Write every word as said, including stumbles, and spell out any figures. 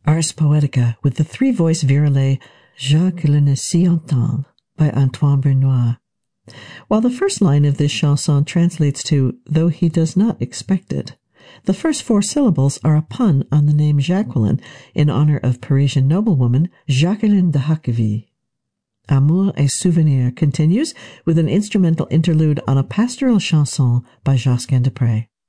Ars Poetica with the three-voice virelai Jacques ne s'y entend by Antoine Bernois. While the first line of this chanson translates to, though he does not expect it, the first four syllables are a pun on the name Jacqueline in honor of Parisian noblewoman Jacqueline de Hauqueville. Amour et Souvenir continues with an instrumental interlude on a pastoral chanson by Josquin des Prez.